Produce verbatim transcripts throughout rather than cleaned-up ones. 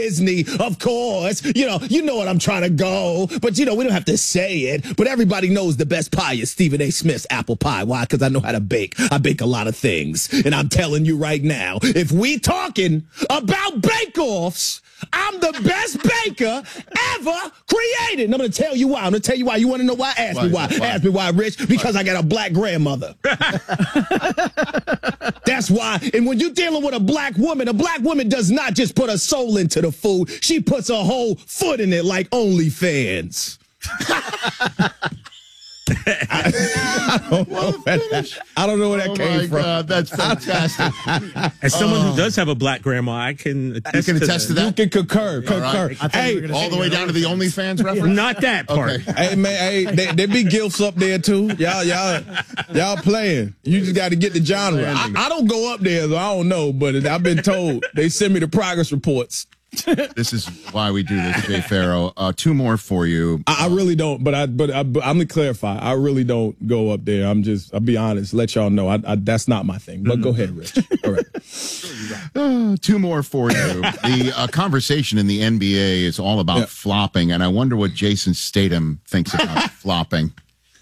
Disney, of course. You know, you know what I'm trying to go. But, you know, we don't have to say it. But everybody knows the best pie is Stephen A. Smith's apple pie. Why? Because I know how to bake. I bake a lot of things. And I'm telling you right now, if we talking about bake-offs, I'm the best baker ever created. And I'm going to tell you why. I'm going to tell you why. You want to know why? Ask why, me why. why. Ask me why, Rich. Because why? I got a black grandmother. That's why. And when you're dealing with a black woman, a black woman does not just put her soul into the food. She puts her whole foot in it like OnlyFans. I, I, don't know where that, I don't know where that oh came from. God, that's fantastic. As someone oh. who does have a black grandma, I can attest, you can to, attest to that. You can concur. concur. Right. Hey, all the way down to the OnlyFans reference? Not that part. Okay. Hey, man, hey, there, there be gifts up there, too. Y'all, y'all, y'all playing. You just got to get the genre. I, I don't go up there, so I don't know, but I've been told. They send me the progress reports. This is why we do this, Jay Pharoah. Uh, two more for you. I, I really don't, but I, but I, I'm gonna clarify. I really don't go up there. I'm just, I'll be honest, let y'all know. I, I, that's not my thing. But mm-hmm. Go ahead, Rich. All right. Uh, two more for you. The uh, conversation in the N B A is all about yeah. flopping, and I wonder what Jason Statham thinks about flopping.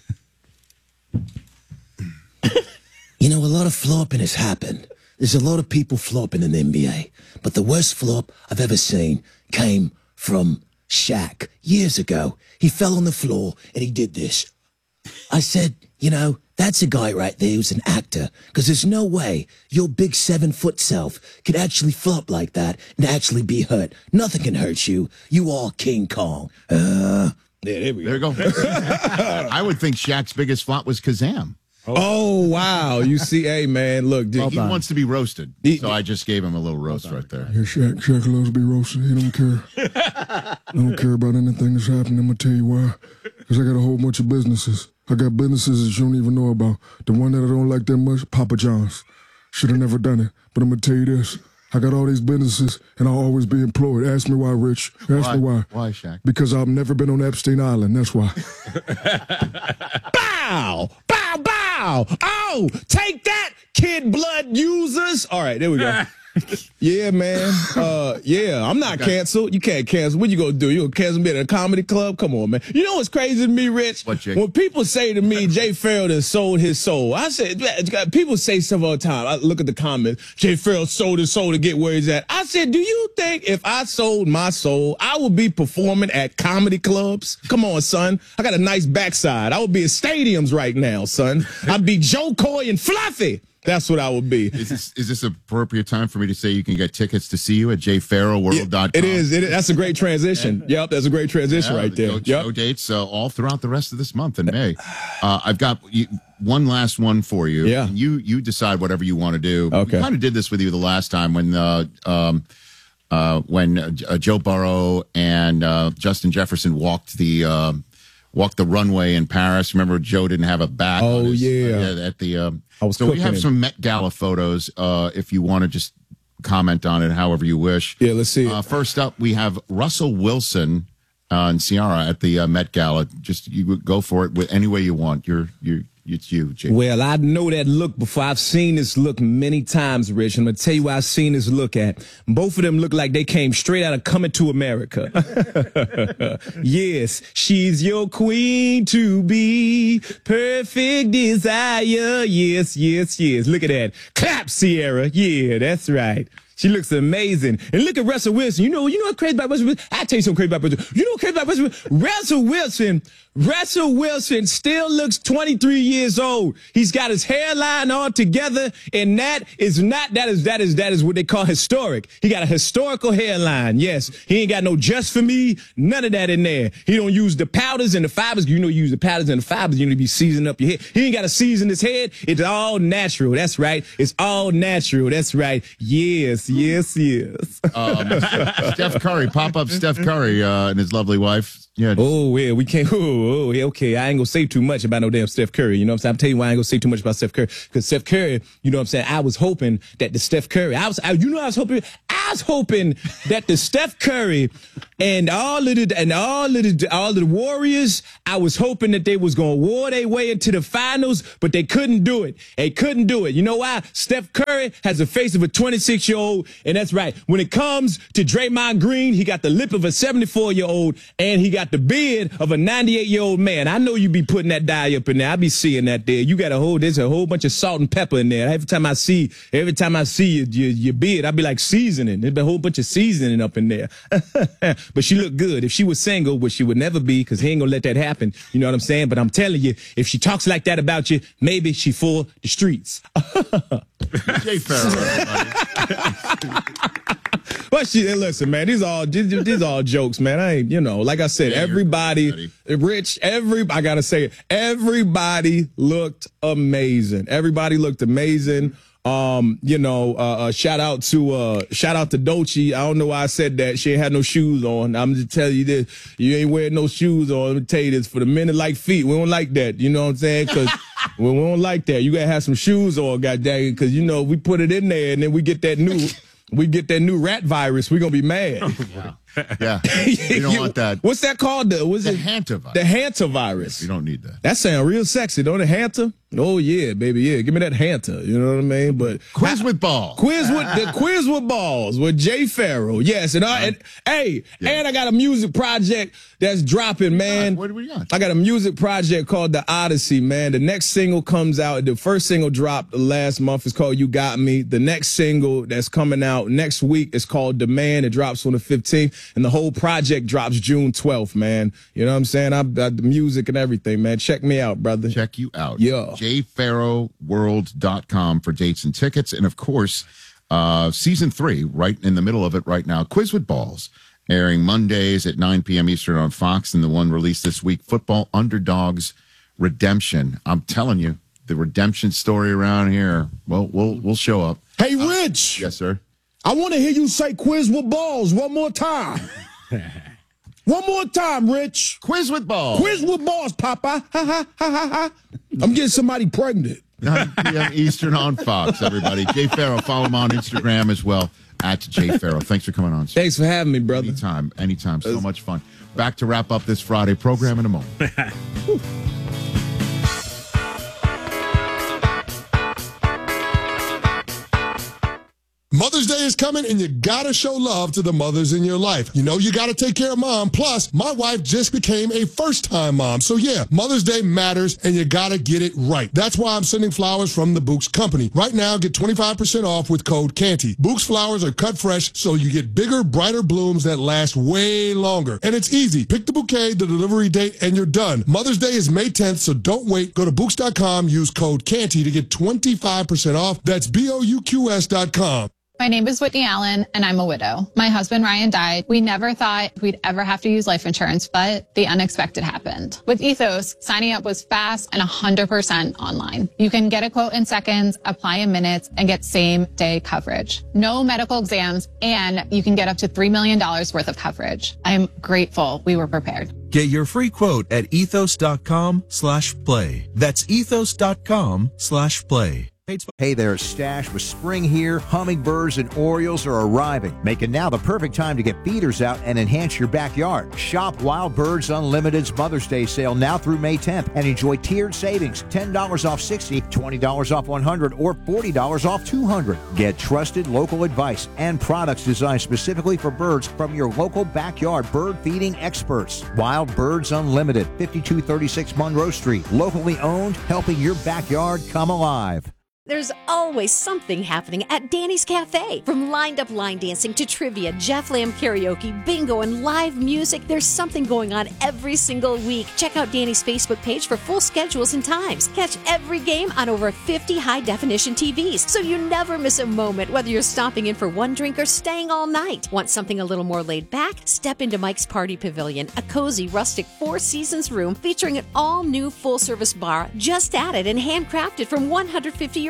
You know, a lot of flopping has happened. There's a lot of people flopping in the N B A, but the worst flop I've ever seen came from Shaq years ago. He fell on the floor and he did this. I said, you know, that's a guy right there who's an actor, because there's no way your big seven-foot self could actually flop like that and actually be hurt. Nothing can hurt you. You are King Kong. Uh, yeah, there we there go. There you go. I would think Shaq's biggest flop was Kazam. Oh, wow. You see, hey, man, look. Dude, he on. wants to be roasted, so I just gave him a little roast right there. Yeah, Shaq, Shaq loves to be roasted. He don't care. I don't care about anything that's happening. I'm going to tell you why. Because I got a whole bunch of businesses. I got businesses that you don't even know about. The one that I don't like that much, Papa John's. Should have never done it. But I'm going to tell you this. I got all these businesses, and I'll always be employed. Ask me why, Rich. Ask why? me why. Why, Shaq? Because I've never been on Epstein Island. That's why. Bow! Bow, bow! Oh, take that, kid blood users! All right, there we go. Yeah, man. Uh, yeah, I'm not okay. canceled. You can't cancel. What you gonna do? You gonna cancel me at a comedy club? Come on, man. You know what's crazy to me, Rich? What, Jake? When people say to me, Jay Pharoah done sold his soul, I said, people say stuff all the time. I look at the comments, Jay Pharoah sold his soul to get where he's at. I said, do you think if I sold my soul, I would be performing at comedy clubs? Come on, son. I got a nice backside. I would be in stadiums right now, son. I'd be Joe Coy and Fluffy. That's what I would be. Is this is this appropriate time for me to say you can get tickets to see you at jay pharoah world dot com? It is. It is. That's a great transition. Yep, that's a great transition yeah, right there. Show, yep. show dates uh, all throughout the rest of this month in May. Uh, I've got you, one last one for you. Yeah. And you you decide whatever you want to do. Okay. We kind of did this with you the last time when uh, um, uh, when uh, Joe Burrow and uh, Justin Jefferson walked the. Uh, Walked the runway in Paris. Remember, Joe didn't have a back. Oh, on his, yeah. Uh, at the. Um, I was so we have him. some Met Gala photos. Uh, if you want to just comment on it, however you wish. Yeah, let's see. Uh, first up, we have Russell Wilson uh, and Ciara at the uh, Met Gala. Just you go for it with any way you want. You're you. It's you, Jake. Well, I know that look before. I've seen this look many times, Rich. I'm going to tell you where I've seen this look at. Both of them look like they came straight out of Coming to America. Yes, she's your queen to be. Perfect desire. Yes, yes, yes. Look at that. Clap, Ciara. Yeah, that's right. She looks amazing. And look at Russell Wilson. You know, you know what crazy about Russell Wilson? I'll tell you something crazy about Russell Wilson. You know what crazy about Russell Wilson? Russell Wilson, Russell Wilson still looks twenty-three years old. He's got his hairline all together, and that is not, that is, that is, that is what they call historic. He got a historical hairline. Yes. He ain't got no just for me, none of that in there. He don't use the powders and the fibers. You know, you use the powders and the fibers. You need to be seasoning up your head. He ain't got to season his head. It's all natural. That's right. It's all natural. That's right. Yes. Yes, yes. um, Steph Curry, pop up Steph Curry uh, and his lovely wife. Yeah. Oh, yeah, we can't. Oh, oh, yeah, okay. I ain't gonna say too much about no damn Steph Curry. You know what I'm saying? I'm telling you why I ain't gonna say too much about Steph Curry. Because Steph Curry, you know what I'm saying? I was hoping that the Steph Curry, I was, I, you know, I was hoping, I was hoping that the Steph Curry and all of the, and all of the, all of the Warriors, I was hoping that they was gonna war their way into the finals, but they couldn't do it. They couldn't do it. You know why? Steph Curry has the face of a twenty-six year old, and that's right. When it comes to Draymond Green, he got the lip of a seventy-four year old, and he got the beard of a ninety-eight year old man. I know you be putting that dye up in there. I be seeing that there. You got a whole, there's a whole bunch of salt and pepper in there. Every time I see, every time I see your, your, your beard, I be like seasoning. There's a whole bunch of seasoning up in there. But she look good. If she was single, which she would never be, because he ain't gonna let that happen. You know what I'm saying? But I'm telling you, if she talks like that about you, maybe she for the streets. Jay Farrow, everybody. But she, listen, man, these all these, these all jokes, man. I ain't, you know, like I said, Yeah, everybody, Rich, every, I gotta say it, everybody looked amazing. Everybody looked amazing. Um, you know, uh, uh, shout out to, uh, shout out to Dolce. I don't know why I said that. She ain't had no shoes on. I'm just telling you this. You ain't wearing no shoes on. Let me tell you this. For the men that like feet, we don't like that. You know what I'm saying? Cause we don't like that. You gotta have some shoes on, goddamn. Cause you know, we put it in there and then we get that new, we get that new rat virus. We gonna be mad. Yeah. Yeah. You don't want that. What's that called? The, what's The it? hantavirus. The hantavirus. You don't need that. That sound real sexy, don't it? Hanta? Oh yeah, baby, yeah. Give me that Hanta. You know what I mean? But Quiz with balls. Quiz with the quiz with balls with Jay Farrow. Yes, and I and hey, Yeah. and I got a music project that's dropping, man. What do we got? I got a music project called The Odyssey, man. The next single comes out. The first single dropped last month is called You Got Me. The next single that's coming out next week is called Demand. It drops on the fifteenth, and the whole project drops June twelfth, man. You know what I'm saying? I got the music and everything, man. Check me out, brother. Check you out. Yeah. J Farrow World dot com for dates and tickets. And of course, uh, season three, right in the middle of it right now, Quiz with Balls, airing Mondays at nine p.m. Eastern on Fox. And the one released this week, Football Underdogs Redemption. I'm telling you, the redemption story around here, well, we'll, we'll show up. Hey, Rich. Yes, sir. I want to hear you say quiz with balls one more time. One more time, Rich. Quiz with Balls. Quiz with balls, Papa. Ha, ha, ha, ha, ha. I'm getting somebody pregnant. nine p.m. Eastern on Fox, everybody. Jay Farrow, follow him on Instagram as well, at Jay Farrow. Thanks for coming on. Thanks for having me, brother. Anytime, anytime. So much fun. Back to wrap up this Friday program in a moment. Mother's Day is coming, and you gotta show love to the mothers in your life. You know you gotta take care of mom. Plus, my wife just became a first-time mom. So yeah, Mother's Day matters, and you gotta get it right. That's why I'm sending flowers from the Books Company. Right now, get twenty-five percent off with code Canty. Books flowers are cut fresh, so you get bigger, brighter blooms that last way longer. And it's easy. Pick the bouquet, the delivery date, and you're done. Mother's Day is May tenth, so don't wait. Go to Books dot com, use code Canty to get twenty-five percent off. That's B O U Q S dot com. My name is Whitney Allen, and I'm a widow. My husband, Ryan, died. We never thought we'd ever have to use life insurance, but the unexpected happened. With Ethos, signing up was fast and one hundred percent online. You can get a quote in seconds, apply in minutes, and get same-day coverage. No medical exams, and you can get up to three million dollars worth of coverage. I'm grateful we were prepared. Get your free quote at ethos dot com slash play. That's ethos dot com slash play. Hey there, Stash. With spring here, hummingbirds and orioles are arriving, making now the perfect time to get feeders out and enhance your backyard. Shop Wild Birds Unlimited's Mother's Day sale now through May tenth and enjoy tiered savings, ten dollars off sixty, twenty dollars off one hundred, or forty dollars off two hundred. Get trusted local advice and products designed specifically for birds from your local backyard bird feeding experts. Wild Birds Unlimited, fifty-two thirty-six Monroe Street. Locally owned, helping your backyard come alive. There's always something happening at Danny's Cafe. From lined-up line dancing to trivia, Jeff Lamb karaoke, bingo, and live music, there's something going on every single week. Check out Danny's Facebook page for full schedules and times. Catch every game on over fifty high-definition T Vs, so you never miss a moment, whether you're stopping in for one drink or staying all night. Want something a little more laid back? Step into Mike's Party Pavilion, a cozy, rustic Four Seasons room featuring an all-new full-service bar just added and handcrafted from one hundred fifty-year-old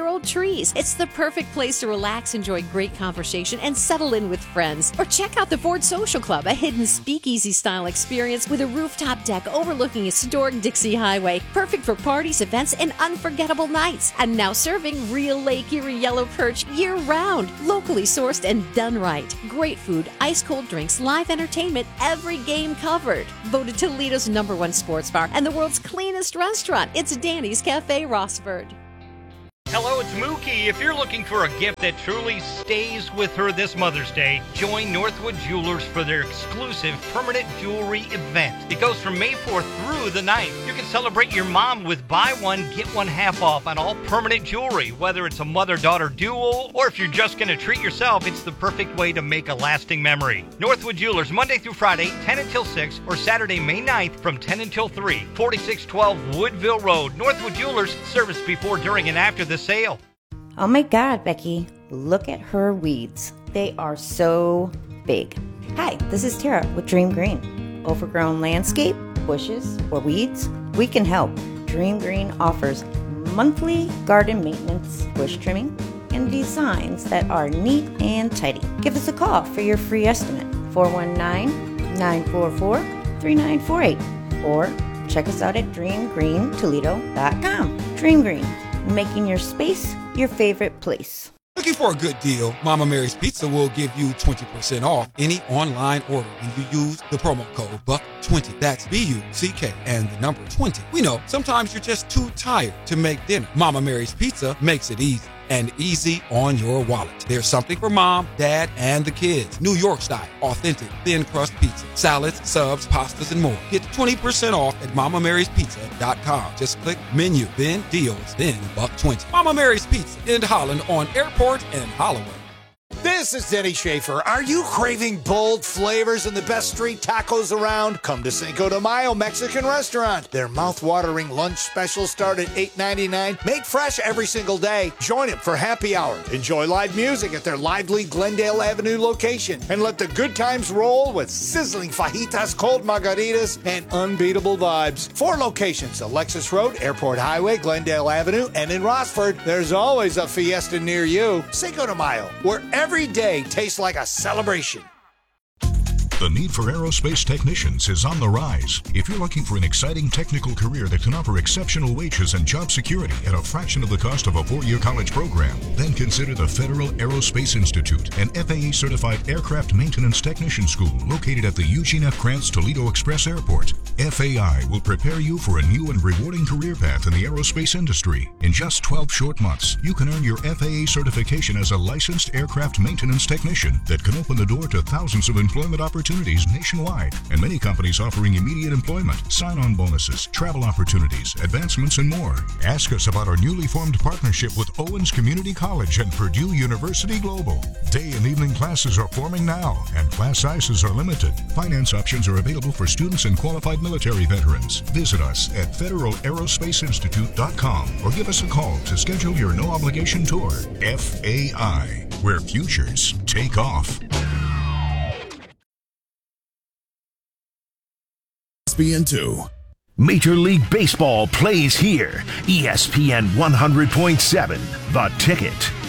old trees. It's the perfect place to relax, enjoy great conversation, and settle in with friends. Or check out the Ford Social Club, a hidden speakeasy-style experience with a rooftop deck overlooking historic Dixie Highway. Perfect for parties, events, and unforgettable nights. And now serving real Lake Erie yellow perch year-round. Locally sourced and done right. Great food, ice-cold drinks, live entertainment, every game covered. Voted Toledo's number one sports bar and the world's cleanest restaurant. It's Danny's Cafe Rossford. Hello, it's Mookie. If you're looking for a gift that truly stays with her this Mother's Day, join Northwood Jewelers for their exclusive permanent jewelry event. It goes from May fourth through the ninth. You can celebrate your mom with buy one, get one half off on all permanent jewelry. Whether it's a mother-daughter duel or if you're just going to treat yourself, it's the perfect way to make a lasting memory. Northwood Jewelers, Monday through Friday, ten until six, or Saturday, May ninth from ten until three. forty-six twelve Woodville Road. Northwood Jewelers, service before, during, and after the sale. Oh my God, Becky, look at her weeds. They are so big. Hi, this is Tara with Dream Green. Overgrown landscape, bushes, or weeds? We can help. Dream Green offers monthly garden maintenance, bush trimming, and designs that are neat and tidy. Give us a call for your free estimate, four one nine, nine four four, three nine four eight, or check us out at dream green toledo dot com. Dream Green, making your space your favorite place. Looking for a good deal? Mama Mary's Pizza will give you twenty percent off any online order when you use the promo code buck twenty. That's B U C K and the number twenty. We know sometimes you're just too tired to make dinner. Mama Mary's Pizza makes it easy. And easy on your wallet. There's something for mom, dad, and the kids. New York style, authentic, thin crust pizza, salads, subs, pastas, and more. Get twenty percent off at mama marys pizza dot com. Just click menu, then deals, then buck twenty. Mama Mary's Pizza in Holland on Airport and Holloway. This is Denny Schaefer. Are you craving bold flavors and the best street tacos around? Come to Cinco de Mayo Mexican Restaurant. Their mouth-watering lunch specials start at eight ninety-nine, made fresh every single day. Join them for happy hour. Enjoy live music at their lively Glendale Avenue location. And let the good times roll with sizzling fajitas, cold margaritas, and unbeatable vibes. Four locations, Alexis Road, Airport Highway, Glendale Avenue, and in Rossford. There's always a fiesta near you. Cinco de Mayo, where every day tastes like a celebration. The need for aerospace technicians is on the rise. If you're looking for an exciting technical career that can offer exceptional wages and job security at a fraction of the cost of a four-year college program, then consider the Federal Aerospace Institute, an F A A-certified aircraft maintenance technician school located at the Eugene F. Krantz Toledo Express Airport. F A I will prepare you for a new and rewarding career path in the aerospace industry. In just twelve short months, you can earn your F A A certification as a licensed aircraft maintenance technician that can open the door to thousands of employment opportunities nationwide, and many companies offering immediate employment, sign-on bonuses, travel opportunities, advancements, and more. Ask us about our newly formed partnership with Owens Community College and Purdue University Global. Day and evening classes are forming now, and class sizes are limited. Finance options are available for students and qualified military veterans. Visit us at federal aerospace institute dot com or give us a call to schedule your no-obligation tour. F A I, where futures take off. E S P N two. Major League Baseball plays here. E S P N one hundred point seven, The Ticket.